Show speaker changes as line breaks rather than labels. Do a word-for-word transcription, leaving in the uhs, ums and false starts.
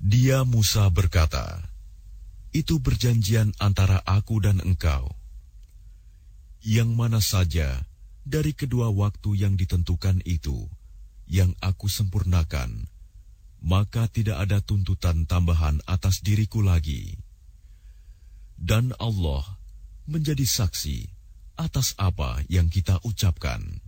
Dia Musa berkata, "Itu perjanjian antara aku dan engkau. Yang mana saja dari kedua waktu yang ditentukan itu yang aku sempurnakan, maka tidak ada tuntutan tambahan atas diriku lagi. Dan Allah menjadi saksi atas apa yang kita ucapkan."